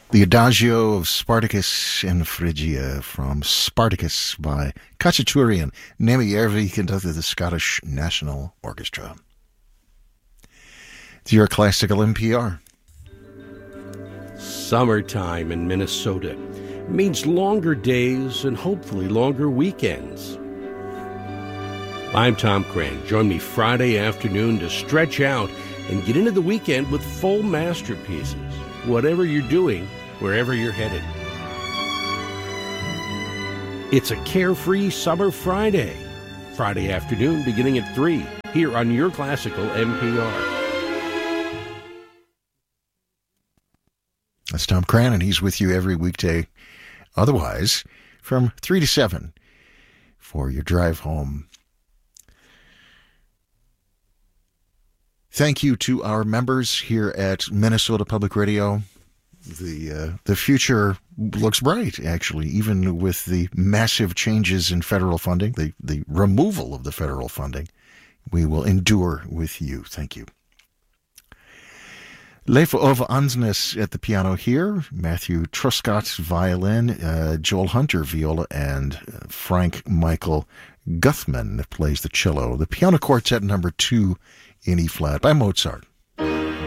The Adagio of Spartacus and Phrygia from Spartacus by Khachaturian, Nemi Järvi, conducted the Scottish National Orchestra. It's your classical NPR. Summertime in Minnesota means longer days and hopefully longer weekends. I'm Tom Cran. Join me Friday afternoon to stretch out and get into the weekend with full masterpieces. Whatever you're doing, wherever you're headed. It's a carefree summer Friday. Friday afternoon beginning at 3 here on your classical NPR. That's Tom Cran, and he's with you every weekday. Otherwise, from 3 to 7 for your drive home. Thank you to our members here at Minnesota Public Radio. The future looks bright, actually, even with the massive changes in federal funding, the removal of the federal funding. We will endure with you. Thank you. Leif Ove Ansnes at the piano here, Matthew Truscott violin, Joel Hunter viola, and Frank Michael Guthman plays the cello. The piano quartet number 2 in E-flat by Mozart.